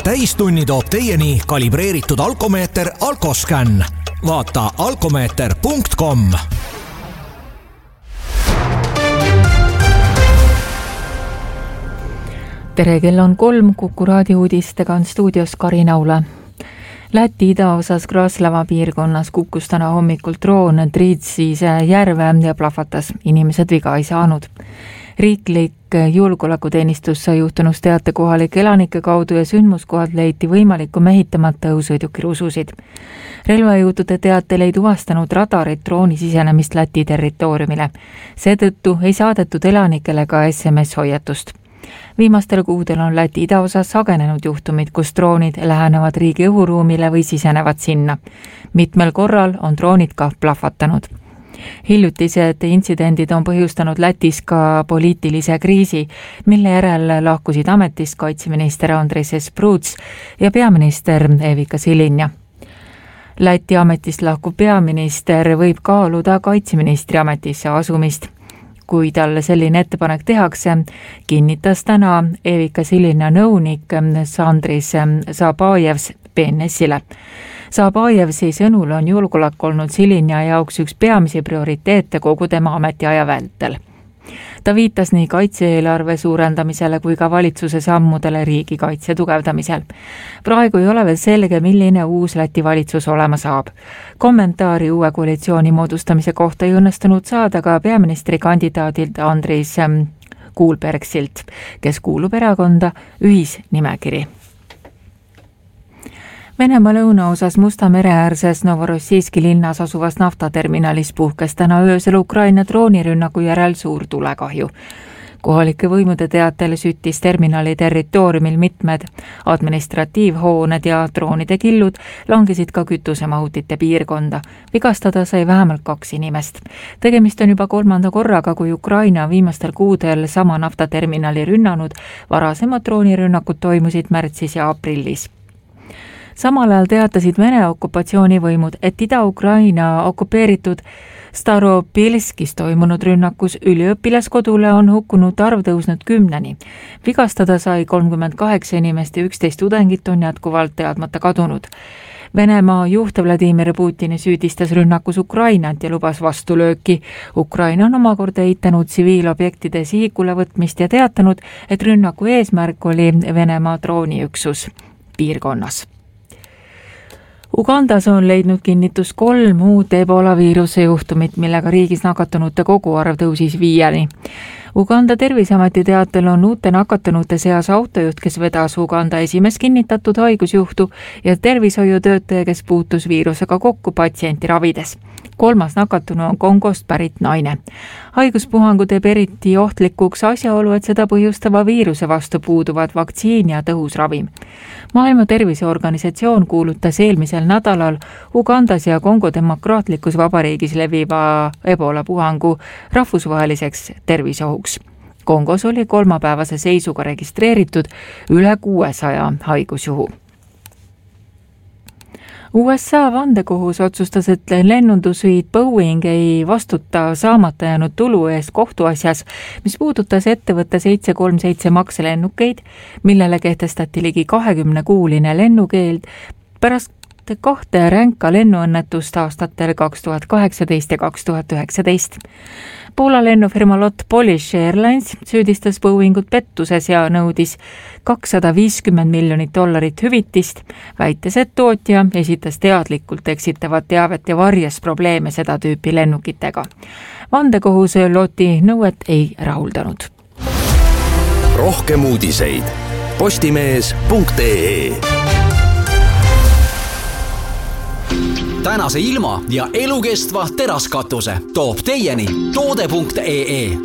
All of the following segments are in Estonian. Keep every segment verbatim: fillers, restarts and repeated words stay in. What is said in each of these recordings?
täistunni toob teieni kalibreeritud alkomeeter Alkoscan. Vaata alkomeeter punkt com. Tere, kell on kolm, Kuku raadio uudistega on stuudios Karin Aula. Läti idaosas Kraslava piirkonnas kukkus täna hommikul droon Triitsise järve ja plahvatas. Inimesed viga ei saanud. Riiklik julgeolekuteenistus sai juhtunust teate kohalike elanike kaudu ja sündmuskohad leiti võimaliku mehitamata õhusõiduki rususid. Relvajõudude teatel ei tuvastanud radarit drooni sisenemist Läti territooriumile. Seetõttu ei saadetud elanikele ka S M S-hoiatust. Viimastel kuudel on Läti idaosas sagenenud juhtumid, kus droonid lähenevad riigi õhuruumile või sisenevad sinna. Mitmel korral on droonid ka plahvatanud. Hiljutised intsidendid on põhjustanud Lätis ka poliitilise kriisi, mille järel lahkusid ametist kaitseminister Andris Spruts ja peaminister Evika Silinja. Läti ametist lahkuv peaminister võib kaaluda kaitseministri ametisse asumist. Kui talle selline ettepanek tehakse, kinnitas täna Evika Silinja nõunik Andris Zabajevs B N S-ile. Zabajevsi sõnul on julgeolek olnud Silinja jaoks üks peamisi prioriteete kogu tema ametiaja vältel. Ta viitas nii kaitse-eelarve suurendamisele kui ka valitsuse sammudele riigikaitse tugevdamisel. Praegu ei ole veel selge, milline uus Läti valitsus olema saab. Kommentaari uue koalitsiooni moodustamise kohta ei õnnestunud saada ka peaministri kandidaadilt Andris Kuulbergsilt, kes kuulub erakonda Ühisnimekiri. Venemaa lõunaosas Musta mere äärses Novorossijski linnas asuvas naftaterminalis puhkes täna öösel Ukraina droonirünnaku järel suur tulekahju. Kohalike võimude teatel süttis terminali territooriumil mitmed administratiivhooned ja droonide killud langesid ka kütusemahutite piirkonda. Vigastada sai vähemalt kaks inimest. Tegemist on juba kolmanda korraga, kui Ukraina viimastel kuudel sama naftaterminali rünnanud. Varasemad droonirünnakud toimusid märtsis ja aprillis. Samal ajal teatasid Vene okupatsioonivõimud, et Ida-Ukraina okupeeritud Staropilskis toimunud rünnakus üliõpilaskodule on hukkunud arv tõusnud kümneni. Vigastada sai kolmkümmend kaheksa inimest ja üksteist tudengit on jätkuvalt teadmata kadunud. Venemaa juht Vladimir Putini süüdistas rünnakus Ukrainat ja lubas vastulööki. Ukraina on omakorda eitanud tsiviilobjektide sihikule võtmist ja teatanud, et rünnaku eesmärk oli Venemaa drooniüksus piirkonnas. Ugandas on leidnud kinnitus kolm uut ebola viiruse juhtumit, millega riigis nakatunute koguarv tõusis viieni. Uganda terviseameti teatel on uute nakatunute seas autojuht, kes vedas Uganda esimest kinnitatud haigusjuhtu ja tervishoiutöötaja, kes puutus viirusega kokku patsienti ravides. Kolmas nakatunu on Kongost pärit naine. Haiguspuhangu teeb eriti ohtlikuks asjaolu, et seda põhjustava viiruse vastu puuduvad vaktsiin ja tõhus ravim. Maailma Terviseorganisatsioon kuulutas eelmisel nädalal Ugandas ja Kongo demokraatlikus vabariigis leviva ebola puhangu rahvusvaheliseks terviseohuks. Kongos oli kolmapäevase seisuga registreeritud üle kuuesaja haigusjuhu. U S A vandekohus otsustas, et lennundusjuhid Boeing ei vastuta saamata jäänud tulu eest kohtuasjas, mis puudutas ettevõtte seitse kolm seitse makselennukeid, millele kehtestati ligi kahekümne kuuline lennukeeld pärast kahte ränka lennuõnnetust aastatel kaks tuhat kaheksateist ja kaks tuhat üheksateist. Poola lennufirma Lot Polish Airlines süüdistas Boeingut pettuses ja nõudis kakssada viiskümmend miljonit dollarit hüvitist, väites, et tootja esitas teadlikult eksitavat teavet ja varjas probleeme seda tüüpi lennukitega. Vandekohus Loti nõuet ei rahuldanud. Rohkem uudiseid postimees punkt ee. Tänase ilma ja elukestva teraskatuse toob teieni toode punkt ee.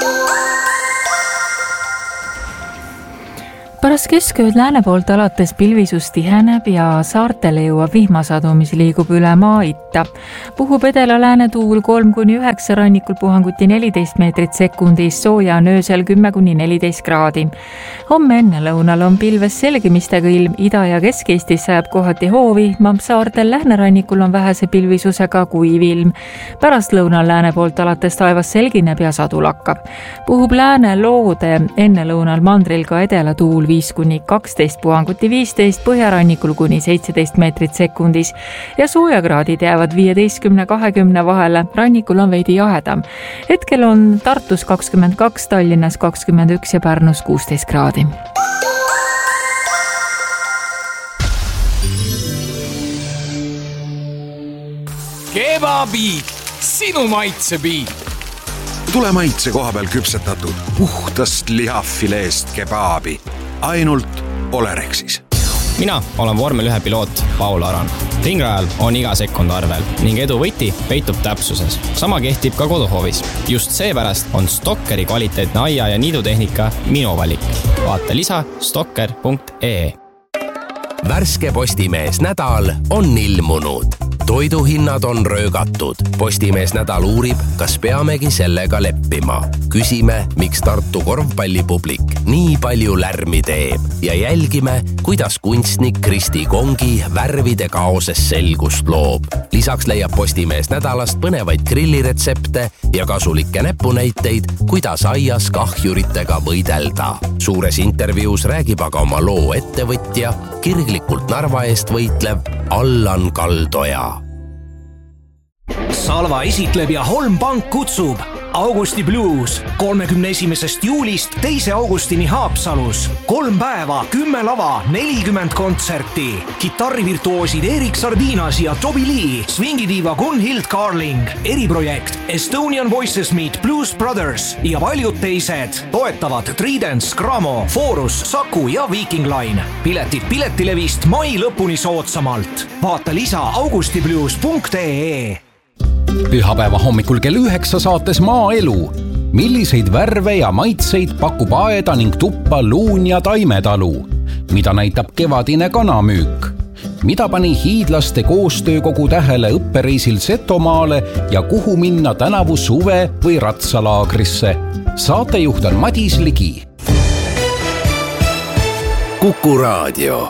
Pärast keskööd lääne poolt alates pilvisus tiheneb ja saartele jõuab vihmasadu, mis liigub üle maa itta. Puhub edela lääne tuul kolm kuni üheksa, rannikul puhanguti neliteist meetrit sekundis, sooja on öösel kümme kuni neliteist kraadi. Homme enne lõunal on pilves selgimistega ilm, Ida- ja Kesk-Eestis sajab kohati hoovi, saartel lähnerannikul on vähese pilvisusega kuiv ilm. Pärast lõunal lääne poolt alates taevas selgineb ja sadu lakkab. Puhub lääne loode enne lõunal mandril ka edela tuul viis kuni kaksteist, puhanguti viisteist, põhjarannikul kuni seitseteist meetrit sekundis ja soojakraadid jäävad viieteistkümne kahekümne vahele, rannikul on veidi jahedam. Hetkel on Tartus kakskümmend kaks, Tallinnas kakskümmend üks ja Pärnus kuusteist kraadi. Kebabiit, sinu maitsebiit. Tule maitse koha peal küpsetatud puhtast lihafileest kebaabi. Ainult Olerexis. Mina olen vormel ühe piloot Paul Aran. Ringrajal on iga sekund arvel ning edu võti peitub täpsuses. Sama kehtib ka koduhoovis. Just seepärast on Stokkeri kvaliteetne aia- ja niidutehnika minu valik. Vaata lisa stokker punkt ee. Värske Postimees nädal on ilmunud. Toiduhinnad on röögatud. Postimees nädal uurib, kas peamegi sellega leppima. Küsime, miks Tartu korvpallipublik nii palju lärmi teeb ja jälgime, kuidas kunstnik Kristi Kongi värvide kaoses selgust loob. Lisaks leiab Postimees nädalast põnevaid grilliretsepte ja kasulikke näpunäiteid, kuidas aias kahjuritega võidelda. Suures intervjuus räägib aga oma loo ettevõtja, kirglikult Narva eest võitlev Allan Kaldoja. Salva esitleb ja Holm Pank kutsub Augusti Blues kolmekümne esimesest juulist teise augustini Haapsalus. Kolm päeva, kümme lava, nelikümmend kontserti. Kitarrivirtuoosid Erik Sardinas ja Toby Lee, swingidiiva Gunhild Carling, eriprojekt Estonian Voices Meet Blues Brothers ja paljud teised. Toetavad Tridents, Gramo, Forus, Saku ja Viking Line. Piletid Piletilevist mai lõpuni soodsamalt. Vaata lisa augustiblues punkt ee. Pühapäeva hommikul kell üheksa saates Maaelu. Milliseid värve ja maitseid pakub aeda ning tuppa luun ja taimetalu? Mida näitab kevadine kanamüük? Mida pani hiidlaste koostöökogu tähele õppereisil Setomaale ja kuhu minna tänavu suve või ratsalaagrisse? Saatejuht on Madis Ligi. Kuku Raadio.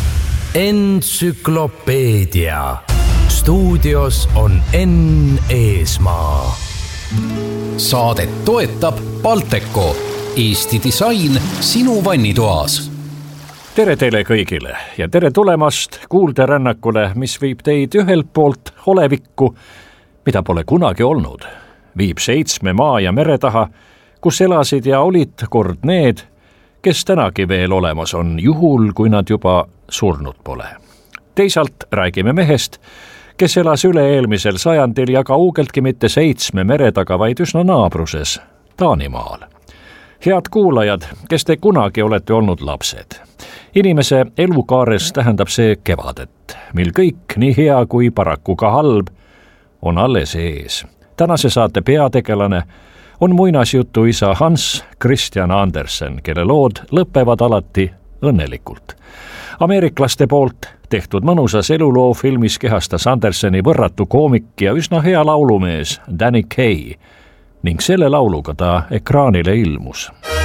Entsüklopeedia. Stuudios on Enn Eesmaa. Saadet toetab Balteco, Eesti disain sinu vannitoas. Tere teile kõigile ja tere tulemast kuulderännakule, mis viib teid ühelt poolt olevikku, mida pole kunagi olnud. Viib seitsme maa ja mere taha, kus elasid ja olid kord need, kes tänagi veel olemas on, juhul kui nad juba surnud pole. Teisalt räägime mehest, kes elas üle-eelmisel sajandil ja kaugeltki mitte seitsme mere taga, vaid üsna naabruses, Taanimaal. Head kuulajad, kes te kunagi olete olnud lapsed. Inimese elukaares tähendab see kevadet, mil kõik, nii hea kui paraku ka halb, on alles ees. Tänase saate peategelane on muinasjutu isa Hans Christian Andersen, kelle lood lõpevad alati õnnelikult. Ameeriklaste poolt tehtud mõnusas eluloo filmis kehastas Anderseni võrratu koomik ja üsna hea laulumees Danny Kaye ning selle lauluga ta ekraanile ilmus.